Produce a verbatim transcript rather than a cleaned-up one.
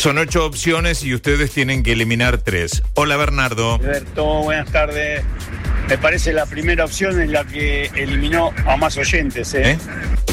Son ocho opciones y ustedes tienen que eliminar tres. Hola, Bernardo. Alberto, buenas tardes. Me parece la primera opción es la que eliminó a más oyentes, ¿eh? ¿Eh?